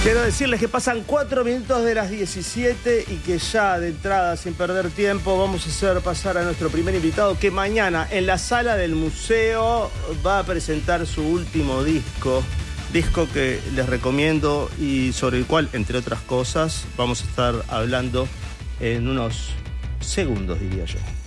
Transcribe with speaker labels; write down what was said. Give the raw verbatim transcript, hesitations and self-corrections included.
Speaker 1: Quiero decirles que pasan cuatro minutos de las diecisiete y que ya de entrada, sin perder tiempo, vamos a hacer pasar a nuestro primer invitado que mañana en la sala del museo va a presentar su último disco. Disco que les recomiendo y sobre el cual, entre otras cosas, vamos a estar hablando en unos segundos, diría yo.